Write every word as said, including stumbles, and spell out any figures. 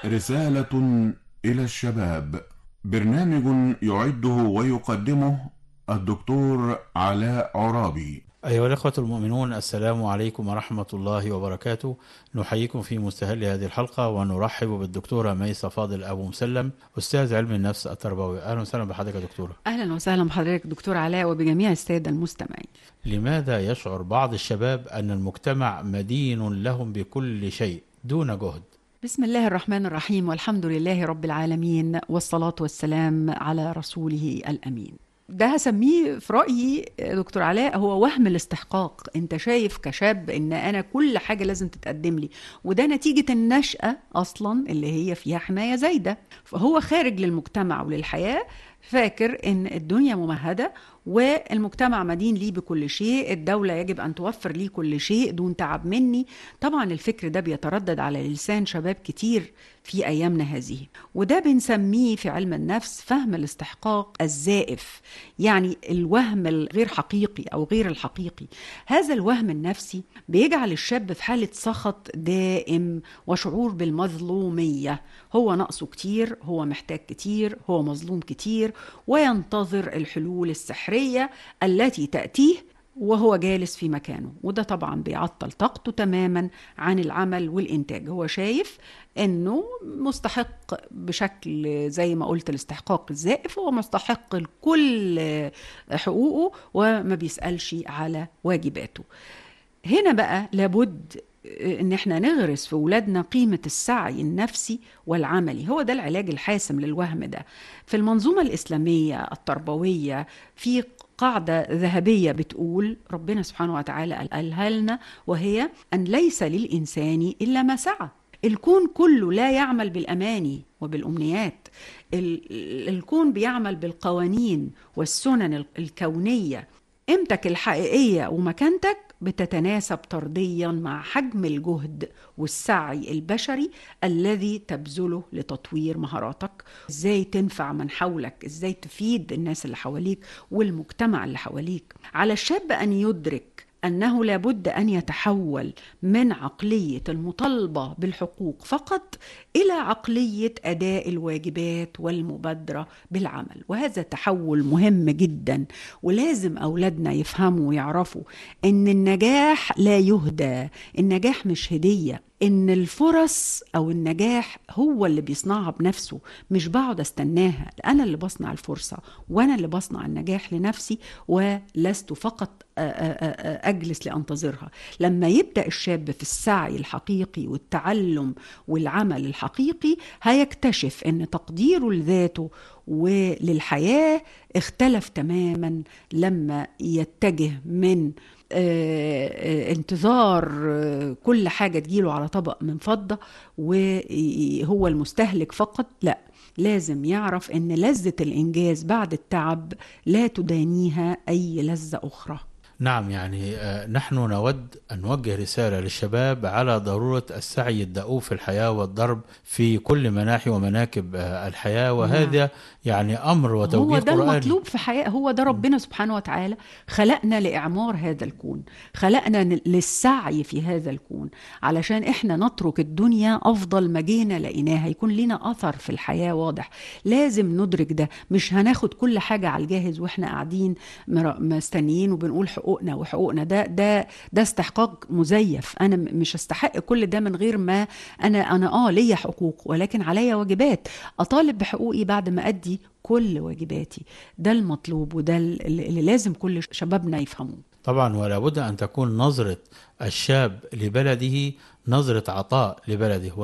رسالة إلى الشباب، برنامج يعده ويقدمه الدكتور علاء عرابي. أيها الأخوة المؤمنون، السلام عليكم ورحمة الله وبركاته. نحييكم في مستهل هذه الحلقة ونرحب بالدكتورة ميسة فاضل أبو مسلم، أستاذ علم النفس التربوي. أهلا وسهلا بحضرتك يا دكتورة. أهلا وسهلا بحضرتك دكتور علاء وبجميع السادة المستمعين. لماذا يشعر بعض الشباب أن المجتمع مدين لهم بكل شيء دون جهد؟ بسم الله الرحمن الرحيم، والحمد لله رب العالمين، والصلاة والسلام على رسوله الأمين. ده هسميه في رأيي دكتور علاء هو وهم الاستحقاق. انت شايف كشاب ان انا كل حاجة لازم تتقدم لي، وده نتيجة النشأة اصلا اللي هي فيها حماية زايدة. فهو خارج للمجتمع وللحياة فاكر ان الدنيا ممهدة والمجتمع مدين ليه بكل شيء، الدولة يجب أن توفر ليه كل شيء دون تعب مني. طبعا الفكر ده بيتردد على لسان شباب كتير في أيامنا هذه، وده بنسميه في علم النفس فهم الاستحقاق الزائف، يعني الوهم الغير حقيقي أو غير الحقيقي. هذا الوهم النفسي بيجعل الشاب في حالة سخط دائم وشعور بالمظلومية. هو نقصه كتير، هو محتاج كتير، هو مظلوم كتير، وينتظر الحلول السحرية التي تأتيه وهو جالس في مكانه، وده طبعا بيعطل طاقته تماما عن العمل والإنتاج. هو شايف أنه مستحق بشكل زي ما قلت الاستحقاق الزائف، هو مستحق لكل حقوقه وما بيسألش على واجباته. هنا بقى لابد ان احنا نغرس في ولادنا قيمة السعي النفسي والعملي. هو ده العلاج الحاسم للوهم ده. في المنظومة الإسلامية التربوية في قاعدة ذهبية بتقول ربنا سبحانه وتعالى قالها لنا، وهي أن ليس للإنسان إلا ما سعى. الكون كله لا يعمل بالأماني وبالأمنيات، الكون بيعمل بالقوانين والسنن الكونية. قيمتك الحقيقية ومكانتك بتتناسب طرديا مع حجم الجهد والسعي البشري الذي تبذله لتطوير مهاراتك. ازاي تنفع من حولك، ازاي تفيد الناس اللي حواليك والمجتمع اللي حواليك. على الشاب أن يدرك أنه لابد أن يتحول من عقلية المطالبة بالحقوق فقط إلى عقلية أداء الواجبات والمبادرة بالعمل. وهذا تحول مهم جدا، ولازم أولادنا يفهموا ويعرفوا أن النجاح لا يهدى، النجاح مش هدية، إن الفرص أو النجاح هو اللي بيصنعها بنفسه، مش بقعد استناها. أنا اللي بصنع الفرصة وأنا اللي بصنع النجاح لنفسي، ولست فقط أجلس لأنتظرها. لما يبدأ الشاب في السعي الحقيقي والتعلم والعمل الحقيقي هيكتشف أن تقديره لذاته وللحياة اختلف تماما لما يتجه من آه انتظار آه كل حاجة تجيله على طبق من فضة وهو المستهلك فقط. لا، لازم يعرف ان لذة الإنجاز بعد التعب لا تدانيها أي لذة أخرى. نعم، يعني نحن نود أن نوجه رسالة للشباب على ضرورة السعي الدؤوب في الحياة والضرب في كل مناحي ومناكب الحياة، وهذا نعم. يعني أمر وتوجيه قرآني. هو ده قرآني. المطلوب في حياة، هو ده ربنا سبحانه وتعالى خلقنا لإعمار هذا الكون، خلقنا للسعي في هذا الكون علشان إحنا نترك الدنيا أفضل ما جينا لقيناها، يكون لنا أثر في الحياة واضح. لازم ندرك ده، مش هناخد كل حاجة على الجاهز وإحنا قاعدين مستنيين وبنقول حقوقنا وحقوقنا. ده ده ده استحقاق مزيف. انا مش استحق كل ده من غير ما انا انا اه ليا حقوق، ولكن عليا واجبات. اطالب بحقوقي بعد ما ادي كل واجباتي. ده المطلوب، وده اللي لازم كل شبابنا يفهموه. طبعا، ولا بد ان تكون نظرة الشاب لبلده نظرة عطاء لبلده.